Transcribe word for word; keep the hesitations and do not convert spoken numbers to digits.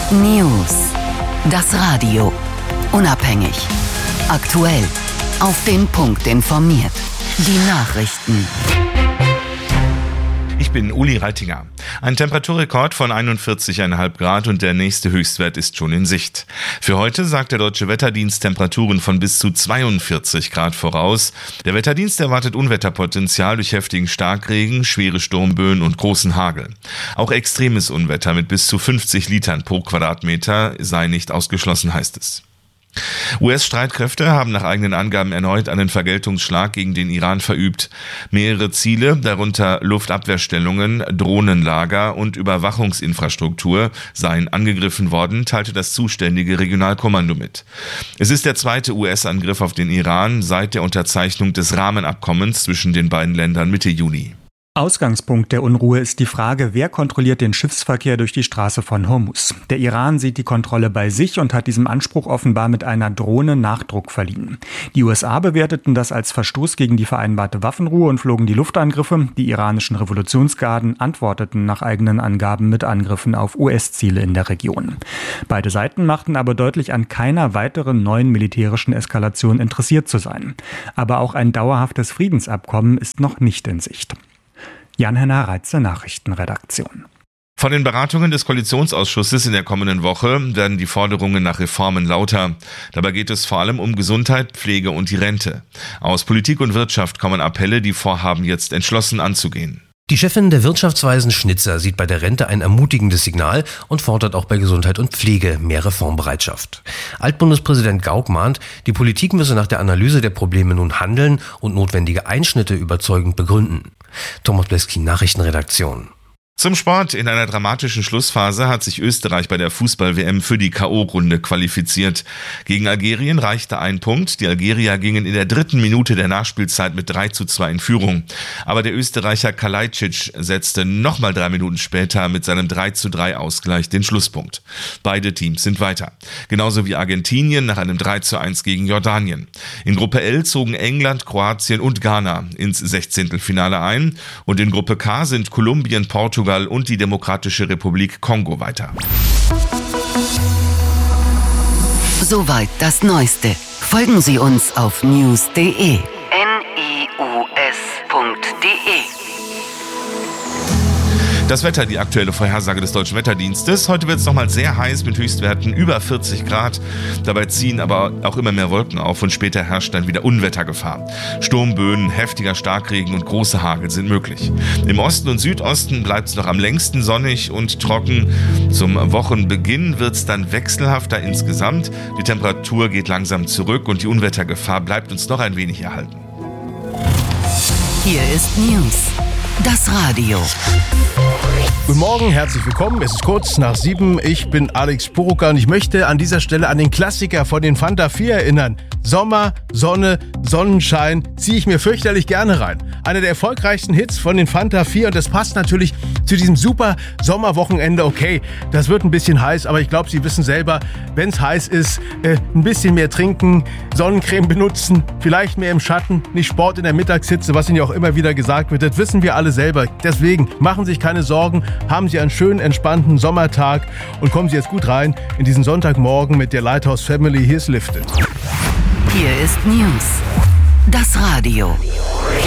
News. Das Radio. Unabhängig. Aktuell. Auf den Punkt informiert. Die Nachrichten. Ich bin Uli Reitinger. Ein Temperaturrekord von einundvierzig Komma fünf Grad und der nächste Höchstwert ist schon in Sicht. Für heute sagt der Deutsche Wetterdienst Temperaturen von bis zu zweiundvierzig Grad voraus. Der Wetterdienst erwartet Unwetterpotenzial durch heftigen Starkregen, schwere Sturmböen und großen Hagel. Auch extremes Unwetter mit bis zu fünfzig Litern pro Quadratmeter sei nicht ausgeschlossen, heißt es. U S-Streitkräfte haben nach eigenen Angaben erneut einen Vergeltungsschlag gegen den Iran verübt. Mehrere Ziele, darunter Luftabwehrstellungen, Drohnenlager und Überwachungsinfrastruktur, seien angegriffen worden, teilte das zuständige Regionalkommando mit. Es ist der zweite U S-Angriff auf den Iran seit der Unterzeichnung des Rahmenabkommens zwischen den beiden Ländern Mitte Juni. Ausgangspunkt der Unruhe ist die Frage, wer kontrolliert den Schiffsverkehr durch die Straße von Hormuz. Der Iran sieht die Kontrolle bei sich und hat diesem Anspruch offenbar mit einer Drohne Nachdruck verliehen. Die U S A bewerteten das als Verstoß gegen die vereinbarte Waffenruhe und flogen die Luftangriffe. Die iranischen Revolutionsgarden antworteten nach eigenen Angaben mit Angriffen auf U S-Ziele in der Region. Beide Seiten machten aber deutlich, an keiner weiteren neuen militärischen Eskalation interessiert zu sein. Aber auch ein dauerhaftes Friedensabkommen ist noch nicht in Sicht. Jan-Henner Reitze, Nachrichtenredaktion. Von den Beratungen des Koalitionsausschusses in der kommenden Woche werden die Forderungen nach Reformen lauter. Dabei geht es vor allem um Gesundheit, Pflege und die Rente. Aus Politik und Wirtschaft kommen Appelle, die Vorhaben jetzt entschlossen anzugehen. Die Chefin der Wirtschaftsweisen Schnitzer sieht bei der Rente ein ermutigendes Signal und fordert auch bei Gesundheit und Pflege mehr Reformbereitschaft. Altbundespräsident Gauck mahnt, die Politik müsse nach der Analyse der Probleme nun handeln und notwendige Einschnitte überzeugend begründen. Thomas Bleski, Nachrichtenredaktion. Zum Sport. In einer dramatischen Schlussphase hat sich Österreich bei der Fußball-W M für die K O-Runde qualifiziert. Gegen Algerien reichte ein Punkt. Die Algerier gingen in der dritten Minute der Nachspielzeit mit drei zu zwei in Führung. Aber der Österreicher Kalajdzic setzte nochmal drei Minuten später mit seinem drei zu drei Ausgleich den Schlusspunkt. Beide Teams sind weiter. Genauso wie Argentinien nach einem drei zu eins gegen Jordanien. In Gruppe L zogen England, Kroatien und Ghana ins Sechzehntelfinale ein. Und in Gruppe K sind Kolumbien, Portugal und die Demokratische Republik Kongo weiter. Soweit das Neueste. Folgen Sie uns auf news punkt de. N I U S punkt de. Das Wetter, die aktuelle Vorhersage des Deutschen Wetterdienstes. Heute wird es nochmal sehr heiß mit Höchstwerten über vierzig Grad. Dabei ziehen aber auch immer mehr Wolken auf und später herrscht dann wieder Unwettergefahr. Sturmböen, heftiger Starkregen und große Hagel sind möglich. Im Osten und Südosten bleibt es noch am längsten sonnig und trocken. Zum Wochenbeginn wird es dann wechselhafter insgesamt. Die Temperatur geht langsam zurück und die Unwettergefahr bleibt uns noch ein wenig erhalten. Hier ist News. Das Radio. Guten Morgen, herzlich willkommen. Es ist kurz nach sieben. Ich bin Alex Puruka und ich möchte an dieser Stelle an den Klassiker von den Fanta vier erinnern. Sommer, Sonne, Sonnenschein ziehe ich mir fürchterlich gerne rein. Einer der erfolgreichsten Hits von den Fanta vier und das passt natürlich zu diesem super Sommerwochenende. Okay, das wird ein bisschen heiß, aber ich glaube, Sie wissen selber, wenn es heiß ist, äh, ein bisschen mehr trinken, Sonnencreme benutzen, vielleicht mehr im Schatten, nicht Sport in der Mittagshitze, was Ihnen ja auch immer wieder gesagt wird. Das wissen wir alle selber. Deswegen machen Sie sich keine Sorgen, haben Sie einen schönen, entspannten Sommertag und kommen Sie jetzt gut rein in diesen Sonntagmorgen mit der Lighthouse Family. Hier ist Lifted. Hier ist News. Das Radio.